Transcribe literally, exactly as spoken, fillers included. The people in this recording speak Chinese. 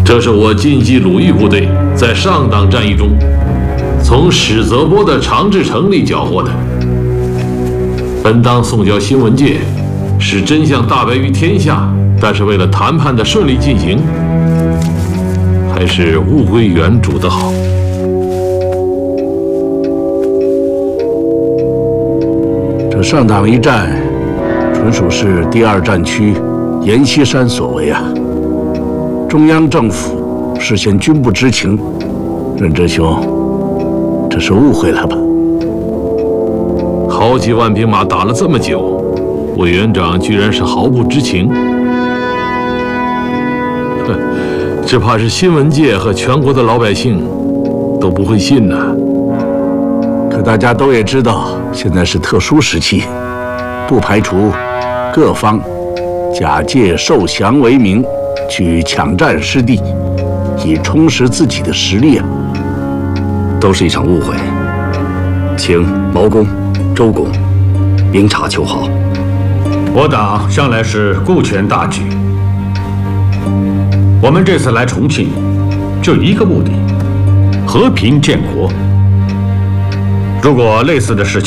这是我晋冀鲁豫部队在上党战役中从史泽波的长治城里缴获的。本当送交新闻界，使真相大白于天下，但是为了谈判的顺利进行，还是物归原主的好。 这上党一战，纯属是第二战区阎锡山所为啊！中央政府事先均不知情，任真兄，这是误会了吧？ 好几万兵马打了这么久，委员长居然是毫不知情，哼，只怕是新闻界和全国的老百姓都不会信呐。 可大家都也知道，现在是特殊时期，不排除各方假借受降为名去抢占失地，以充实自己的实力啊！ 都是一场误会，请毛公、周公明察秋毫。 我党向来是顾全大局，我们这次来重庆就一个目的：和平建国。如果类似的事情